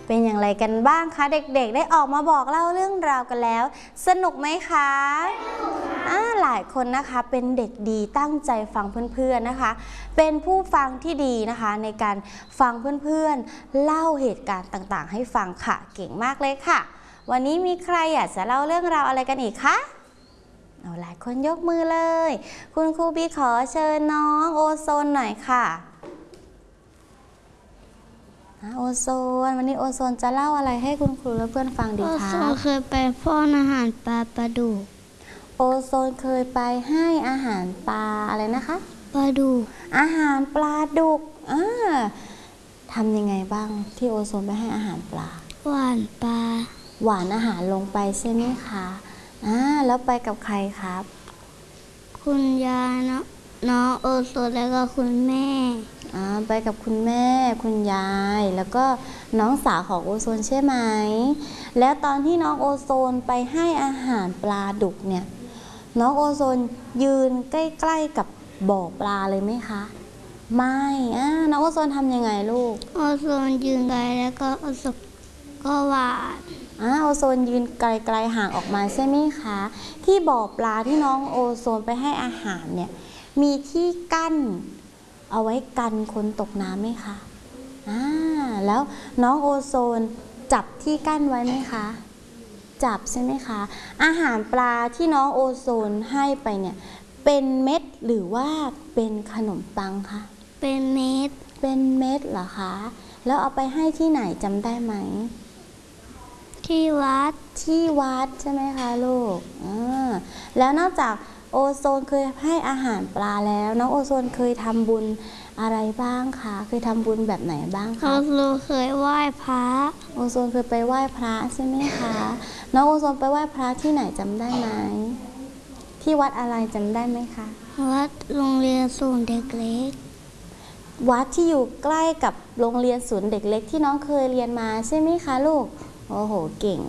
เป็นอย่างไรกันบ้างคะเด็กๆได้ออกมาบอกเล่าเรื่องราวกันแล้วสนุกไหมคะหลายคนนะคะเป็นเด็กดีตั้งใจฟังเพื่อนๆนะคะเป็นผู้ฟังที่ดีนะคะในการฟังเพื่อนๆเล่าเหตุการณ์ต่างๆให้ฟังค่ะเก่งมากเลยค่ะวันนี้มีใครอยากจะเล่าเรื่องราวอะไรกันอีกคะหลายคนยกมือเลยคุณครูบีขอเชิญน้องโอโซนหน่อยค่ะโอโซนวันนี้โอโซนจะเล่าอะไรให้คุณครูและเพื่อนฟังดีคะโอโซนเคยไปป้อนอาหารปลาดุกโอโซนเคยไปให้อาหารปลาอะไรนะคะปลาดุกอาหารปลาดุกทำยังไงบ้างที่โอโซนไปให้อาหารปลาหวานปลาหวานอาหารลงไปใช่ไหมคะแล้วไปกับใครครับคุณยายน้องโอโซนแล้วก็คุณแม่ไปกับคุณแม่คุณยายแล้วก็น้องสาวของโอโซนใช่ไหมแล้วตอนที่น้องโอโซนไปให้อาหารปลาดุกเนี่ยน้องโอโซนยืนใกล้ๆกับบ่อปลาเลยไหมคะไม่น้องโอโซนทำยังไงลูกโอโซนยืนไกลแล้วก็โอโซนก็หวานโอโซนยืนไกลๆห่างออกมาใช่ไหมคะที่บ่อปลาที่น้องโอโซนไปให้อาหารเนี่ยมีที่กั้นเอาไว้กันคนตกน้ำไหมคะแล้วน้องโอโซนจับที่กั้นไว้ไหมคะจับใช่ไหมคะอาหารปลาที่น้องโอโซนให้ไปเนี่ยเป็นเม็ดหรือว่าเป็นขนมปังคะเป็นเม็ดเหรอคะแล้วเอาไปให้ที่ไหนจำได้ไหมที่วัดใช่ไหมคะลูกแล้วนอกจากโอโซนเคยให้อาหารปลาแล้วน้องโอโซนเคยทำบุญอะไรบ้างคะเคยทำบุญแบบไหนบ้างคะโอโซนเคยไหว้พระโอโซนเคยไปไหว้พระใช่ไหมคะน้องโอโซนไปไหว้พระที่ไหนจำได้ไหมที่วัดอะไรจำได้ไหมคะวัดโรงเรียนศูนย์เด็กเล็กวัดที่อยู่ใกล้กับโรงเรียนศูนย์เด็กเล็กที่น้องเคยเรียนมาใช่ไหมคะลูกโอ้โหเก่ง